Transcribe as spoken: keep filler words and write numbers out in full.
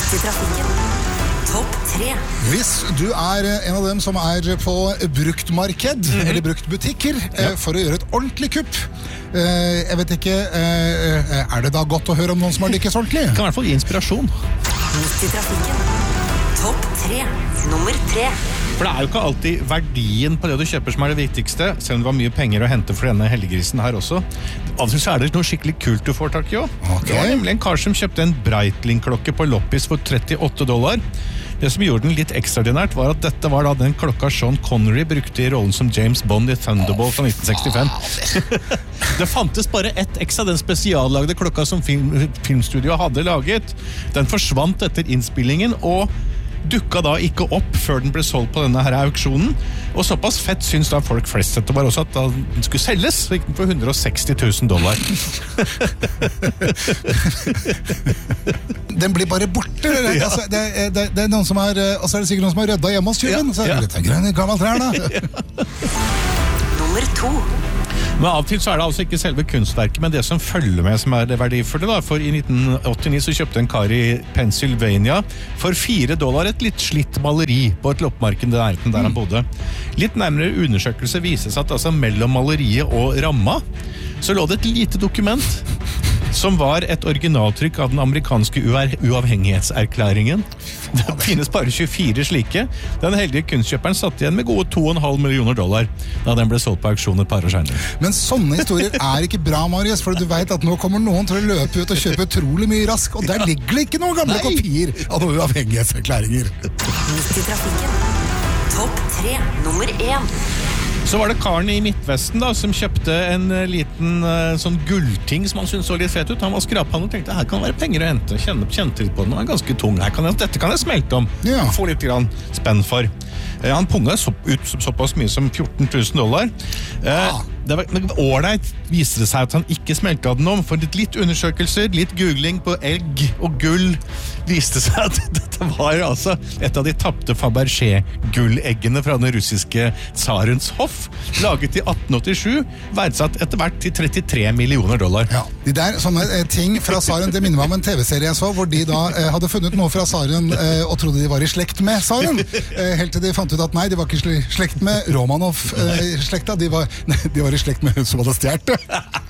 Midt i trafikken. Topp tre. Hvis du er en av dem som er på bruktmarked, mm-hmm. eller bruktbutikker, ja. for å gjøre et ordentlig kupp, jeg vet ikke, er det da godt å høre om noen som har lykkes ordentlig? Det kan i hvert fall gi inspirasjon. Midt i trafikken. Topp tre. Nummer tre. For det er jo ikke alltid verdien på det du kjøper som er det viktigste, selv om det var mye penger å hente for denne helgegrisen her også. Av og til så er det noe skikkelig kult du får tak i også. Okay. Det var nemlig en kar som kjøpte en Breitling-klokke på Loppis for trettiåtte dollar. Det som gjorde den litt ekstraordinært var at dette var da den klokka Sean Connery brukte i rollen som James Bond i Thunderball fra nitten sekstifem. Det fantes bare ett ekstra den spesiallagde klokka som film, filmstudioet hadde laget. Den forsvant etter innspillingen og dukka da ikke opp før den ble solgt på denne her auksjonen. Og såpass fett syns da folk flest dette var også at da den skulle selges, så gikk den for hundre og seksti tusen dollar. Den blir bare borte. Ja. Altså, det, det, det er noen som har, og så er det sikkert noen som har rødda hjemme hos tjuven. Ja, så er det litt grønn gammel trær da. Ja. Nummer to. Men av og til så er det altså ikke selve kunstverket, men det som følger med som er det verdifulle da. For i nitten åttini så kjøpte en kar i Pennsylvania for fire dollar et litt slitt maleri på et loppmarked der, der han bodde. Litt nærmere undersøkelse vises at altså mellom maleriet og ramma så lå det et lite dokument som var et originaltrykk av den amerikanske uavhengighetserklæringen. Det finnes bare tjuefire slike. Den heldige kunstkjøperen satt igjen med gode to komma fem millioner dollar da den ble solgt på auksjon et par år senere. Men sånne historier er ikke bra, Marius, for du vet at nå kommer noen til å løpe ut og kjøpe utrolig mye rask, og der ligger det ikke noen gamle Nei. kopier av noen uavhengighetserklæringer. Midt i trafikken. Topp tre. Nummer én. Så var det karen i Midtvesten da, som kjøpte en liten uh, sånn gullting som han syntes så litt fet ut. Han var skraphann og tenkte, her kan det være penger å hente. Kjente, kjente litt på den, den er ganske tung. Her kan jeg, dette kan jeg smelte om. Ja. Få litt grann spenn for. Uh, han punga så, ut så, såpass mye som fjorten tusen dollar. Uh, ja. Det var ålreit, viste det seg at han ikke smelte av den om. For litt, litt undersøkelser, litt googling på egg og gull, viste seg at dette var altså et av de tappte Fabergé-gulleggene fra den russiske tsarens hoff, laget i atten åttisju, verdsatt etter hvert til trettitre millioner dollar. Ja, de der sånne eh, ting fra tsaren, det minner meg om en tv-serie jeg så, hvor de da eh, hadde funnet noe fra tsaren eh, og trodde de var i slekt med tsaren. Eh, helt til de fant ut at nei, de var ikke slekt med Romanov-slekta, eh, de, var, de var i slekt med hun som hadde stjert det.